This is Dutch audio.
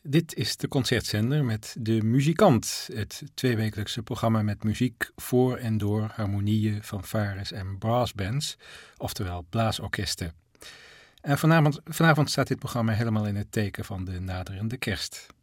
Dit is de Concertzender met De Muzikant, het tweewekelijkse programma met muziek voor en door harmonieën, fanfares en brassbands, oftewel blaasorkesten. En vanavond staat dit programma helemaal in het teken van de naderende kerst.